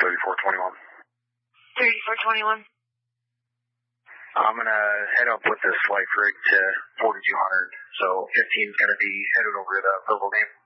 3421. 3421. I'm going to head up with this life rig to 4200, so 15's going to be headed over to the Purple Game.